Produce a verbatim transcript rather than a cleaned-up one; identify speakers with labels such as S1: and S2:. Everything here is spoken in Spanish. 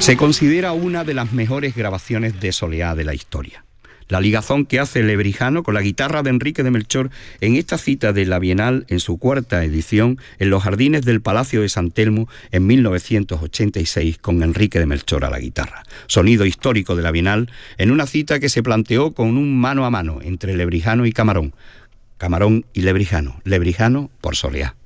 S1: Se considera una de las mejores grabaciones de Soleá de la historia. La ligazón que hace Lebrijano con la guitarra de Enrique de Melchor en esta cita de la Bienal en su cuarta edición en los jardines del Palacio de San Telmo en mil novecientos ochenta y seis con Enrique de Melchor a la guitarra. Sonido histórico de la Bienal en una cita que se planteó con un mano a mano entre Lebrijano y Camarón. Camarón y Lebrijano. Lebrijano por Soleá.